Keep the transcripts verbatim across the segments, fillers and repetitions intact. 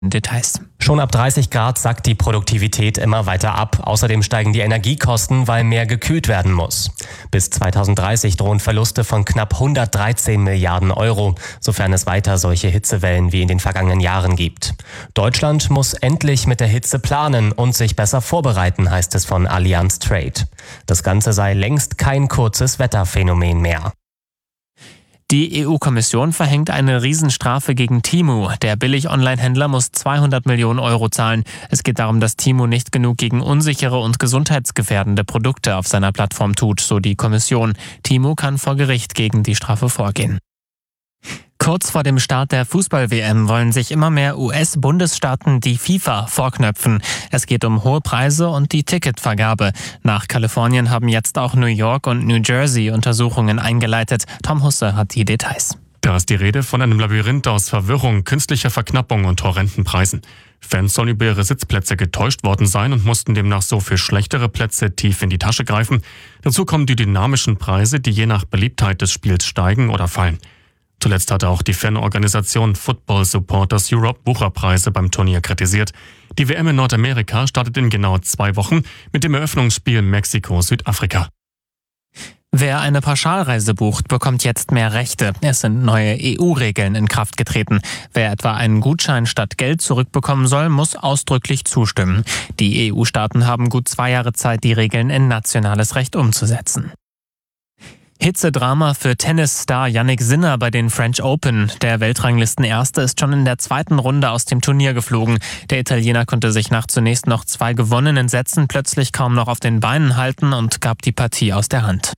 Details. Schon ab dreißig Grad sackt die Produktivität immer weiter ab. Außerdem steigen die Energiekosten, weil mehr gekühlt werden muss. Bis zweitausenddreißig drohen Verluste von knapp hundertdreizehn Milliarden Euro, sofern es weiter solche Hitzewellen wie in den vergangenen Jahren gibt. Deutschland muss endlich mit der Hitze planen und sich besser vorbereiten, heißt es von Allianz Trade. Das Ganze sei längst kein kurzes Wetterphänomen mehr. Die E U-Kommission verhängt eine Riesenstrafe gegen Temu. Der Billig-Online-Händler muss zweihundert Millionen Euro zahlen. Es geht darum, dass Temu nicht genug gegen unsichere und gesundheitsgefährdende Produkte auf seiner Plattform tut, so die Kommission. Temu kann vor Gericht gegen die Strafe vorgehen. Kurz vor dem Start der Fußball-W M wollen sich immer mehr U S-Bundesstaaten die FIFA vorknöpfen. Es geht um hohe Preise und die Ticketvergabe. Nach Kalifornien haben jetzt auch New York und New Jersey Untersuchungen eingeleitet. Tom Husse hat die Details. Da ist die Rede von einem Labyrinth aus Verwirrung, künstlicher Verknappung und horrenden Preisen. Fans sollen über ihre Sitzplätze getäuscht worden sein und mussten demnach so für schlechtere Plätze tief in die Tasche greifen. Dazu kommen die dynamischen Preise, die je nach Beliebtheit des Spiels steigen oder fallen. Zuletzt hatte auch die Fanorganisation Football Supporters Europe Bucherpreise beim Turnier kritisiert. Die W M in Nordamerika startet in genau zwei Wochen mit dem Eröffnungsspiel Mexiko-Südafrika. Wer eine Pauschalreise bucht, bekommt jetzt mehr Rechte. Es sind neue E U-Regeln in Kraft getreten. Wer etwa einen Gutschein statt Geld zurückbekommen soll, muss ausdrücklich zustimmen. Die E U-Staaten haben gut zwei Jahre Zeit, die Regeln in nationales Recht umzusetzen. Hitzedrama für Tennisstar Jannik Sinner bei den French Open. Der Weltranglistenerste ist schon in der zweiten Runde aus dem Turnier geflogen. Der Italiener konnte sich nach zunächst noch zwei gewonnenen Sätzen plötzlich kaum noch auf den Beinen halten und gab die Partie aus der Hand.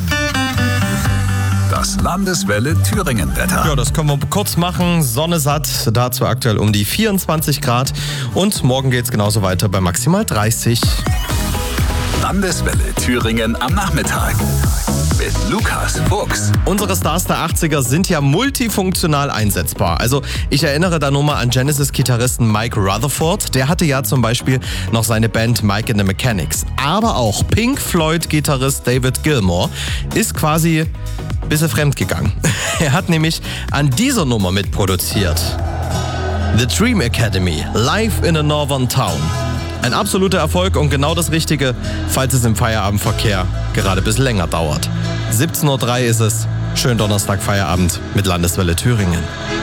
Das Landeswelle Thüringen-Wetter. Ja, das können wir kurz machen. Sonne satt, dazu aktuell um die vierundzwanzig Grad. Und morgen geht's genauso weiter bei maximal dreißig. Landeswelle Thüringen am Nachmittag. Mit Lukas Fuchs. Unsere Stars der achtziger sind ja multifunktional einsetzbar. Also ich erinnere da nur mal an Genesis-Gitarristen Mike Rutherford. Der hatte ja zum Beispiel noch seine Band Mike and the Mechanics. Aber auch Pink Floyd-Gitarrist David Gilmour ist quasi ein bisschen fremdgegangen. Er hat nämlich an dieser Nummer mitproduziert. The Dream Academy, Live in a Northern Town. Ein absoluter Erfolg und genau das Richtige, falls es im Feierabendverkehr gerade ein bisschen länger dauert. siebzehn Uhr drei ist es. Schönen Donnerstag Feierabend mit Landeswelle Thüringen.